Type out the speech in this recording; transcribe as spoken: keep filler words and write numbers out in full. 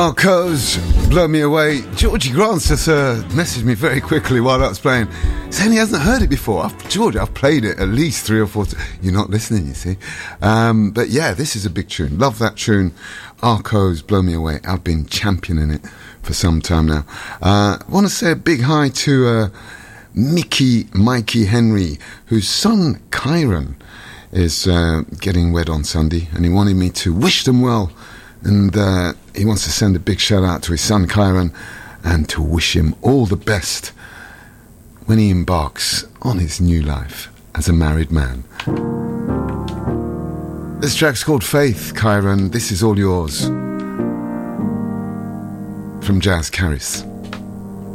Arcos, Blow Me Away. Georgie Grants just uh, messaged me very quickly while I was playing, saying he hasn't heard it before. I've, George, I've played it at least three or four times. You're not listening, you see. Um, but yeah, this is a big tune. Love that tune. Arcos, Blow Me Away. I've been championing it for some time now. I uh, want to say a big hi to uh, Mickey Mikey Henry, whose son Kyron is uh, getting wed on Sunday, and he wanted me to wish them well. And uh, he wants to send a big shout out to his son Kyron and to wish him all the best when he embarks on his new life as a married man. This track's called Faith, Kyron. This is all yours. From Jazz Caris.